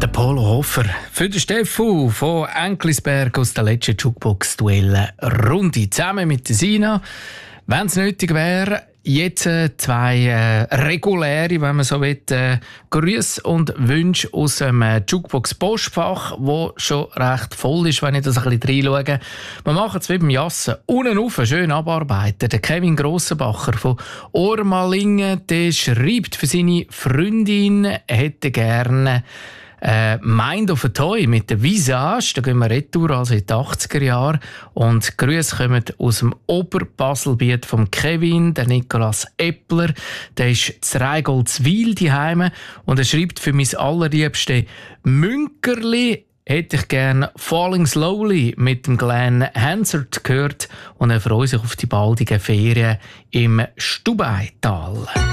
Der Polo Hofer für den Steffu von Enklisberg aus der letzten Jukebox-Duell-Runde. Zusammen mit der Sina, wenn es nötig wäre, jetzt zwei reguläre, wenn man so will, Grüße und Wünsche aus dem Jukebox-Postfach, wo schon recht voll ist, wenn ich das ein bisschen reinschaue. Wir machen es wie beim Jassen. Unten rauf, schön abarbeiten. Der Kevin Grossenbacher von Ormalingen, der schreibt für seine Freundin, hätte gerne Mind of a Toy mit der Visage, da gehen wir retour, also in die 80er Jahre. Und die Grüße kommen aus dem Oberbaselbiet von Kevin, der Nikolaus Eppler. Der ist zu Reigoldswil daheim und er schreibt für mein allerliebste Münkerli hätte ich gerne Falling Slowly mit dem Glenn Hansard gehört und er freut sich auf die baldigen Ferien im Stubaital.